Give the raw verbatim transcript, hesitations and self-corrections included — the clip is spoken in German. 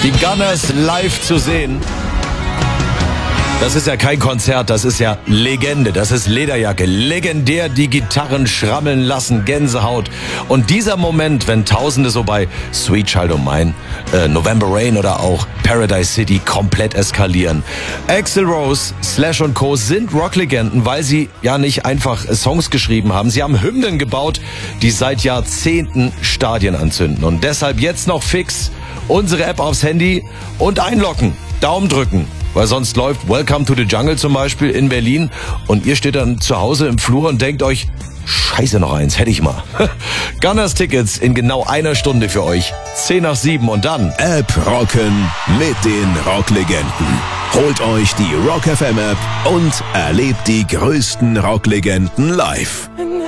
Die Gunners live zu sehen. Das ist ja kein Konzert, das ist ja Legende, das ist Lederjacke, legendär die Gitarren schrammeln lassen, Gänsehaut. Und dieser Moment, wenn Tausende so bei Sweet Child O' Mine, äh, November Rain oder auch Paradise City komplett eskalieren. Axl Rose, Slash und Co. sind Rocklegenden, weil sie ja nicht einfach Songs geschrieben haben. Sie haben Hymnen gebaut, die seit Jahrzehnten Stadien anzünden. Und deshalb jetzt noch fix unsere App aufs Handy und einloggen, Daumen drücken. Weil sonst läuft Welcome to the Jungle zum Beispiel in Berlin und ihr steht dann zu Hause im Flur und denkt euch, scheiße, noch eins, hätte ich mal. Gunners Tickets in genau einer Stunde für euch. zehn nach sieben und dann App rocken mit den Rocklegenden. Holt euch die Rock F M App und erlebt die größten Rocklegenden live.